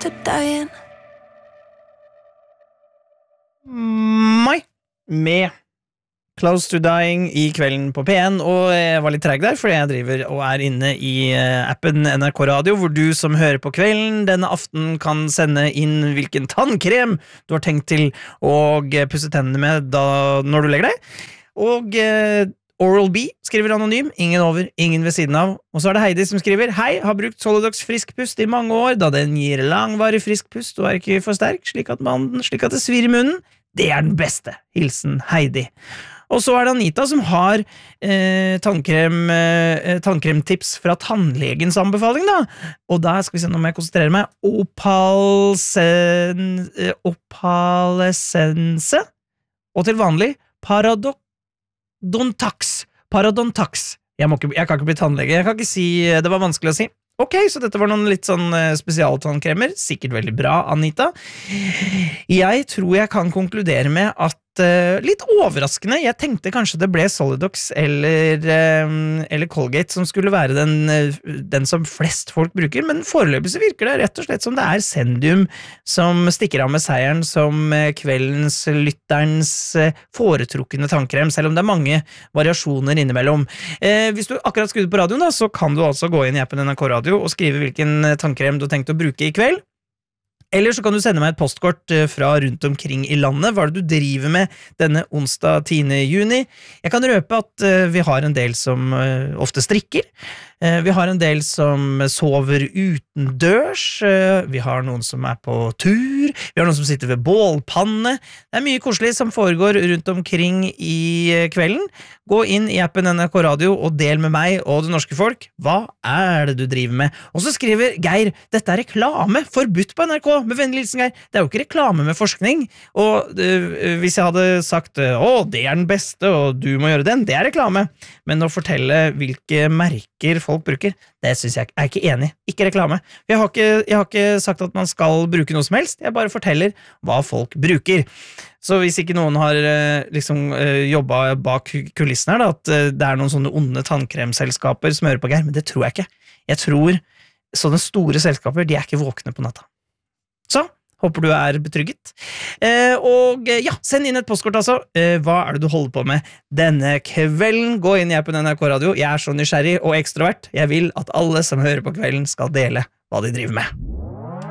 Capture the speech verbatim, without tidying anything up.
to dying. Mai med Close to Dying i kvelden på P en, og jeg var litt treg der, fordi jeg driver og er inne i appen N R K Radio, hvor du som hører på kvelden denne aften kan sende inn hvilken tannkrem du har tenkt til å pusse tennene med da, når du legger deg. Og eh, Oral-B skriver anonym, ingen over, ingen ved siden av. Og så er det Heidi som skriver: Hei, har brukt Solidox frisk pust i mange år, da den gir langvarig frisk pust og er ikke for sterk, slik at, man, slik at det svir i munnen. Det er den beste. Hilsen Heidi. Og så er det Anita som har eh, tannkrem, eh, tannkremtips fra tannlegens anbefaling da. Og da skal vi se, nå må jeg konsentrere meg. Opalsen, eh, opalessense. Og til vanlig Parodontax. Parodontax. Jeg, må ikke, jeg kan ikke bli tannlege. Jeg kan ikke si, det var vanskelig å si. Ok, så dette var noen litt sånn spesialtannkremer. Sikkert veldig bra, Anita. Jeg tror jeg kan konkludere med at uh, litt overraskende, jeg tenkte kanskje det ble Solidox eller, uh, eller Colgate som skulle være den, uh, den som flest folk bruker, men foreløpig så virker det rett og slett som det er Sendium som stikker av med seieren som uh, kveldens lytterens uh, foretrukne tannkrem, selv om det er mange variasjoner innimellom. Uh, hvis du akkurat skrudde på radioen da, så kan du altså gå inn i appen N R K Radio og skrive hvilken tannkrem du har tenkt å bruke i kveld. Eller så kan du sende meg et postkort fra rundt omkring i landet. Hva er det du driver med denne onsdag tiende juni? Jeg kan røpe at vi har en del som ofte strikker. Vi har en del som sover utendørs. Vi har noen som er på tur. Vi har noen som sitter ved bålpanne. Det er mye koselig som foregår rundt omkring i kvelden. Gå inn i appen N R K Radio og del med meg og det norske folk. Hva er det du driver med? Og så skriver Geir, dette er reklame, forbudt på N R K, med vennlig hilsen Geir. Det er jo ikke reklame med forskning, og uh, hvis jeg hadde sagt, å, det er den beste, og du må gjøre den, det er reklame. Men å fortelle hvilke merker folk bruker, det synes jeg er ikke enig. Ikke reklame. Jeg har ikke, jeg har ikke sagt at man skal bruke noe som helst, jeg bare forteller hva folk bruker. Så hvis ikke noen har liksom jobbet bak kulissen her, da, at det er noen sånne onde tannkremselskaper som hører på Geir, men det tror jeg ikke. Jeg tror sånne store selskaper, de er ikke våkne på natta. Så, håper du er betrygget. Eh, og ja, send inn et postkort altså. Eh, hva er det du holder på med denne kvelden? Gå inn i appen N R K Radio. Jeg er så nysgjerrig og ekstrovert. Jeg vil at alle som hører på kvelden skal dele hva de driver med.